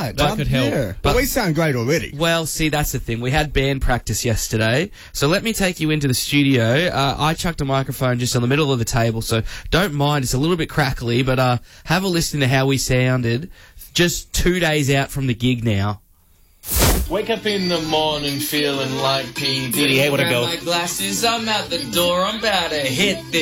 right. That could help. Yeah. But we sound great already. Well, see, that's the thing. We had band practice yesterday, so let me take you into the studio. I chucked a microphone just in the middle of the table, so don't mind. It's a little bit crackly, but have a listen to how we sounded just 2 days out from the gig now. Wake up in the morning feeling like P. Diddy, hey, what a go. Grab my glasses, I'm out the door, I'm about to hit this.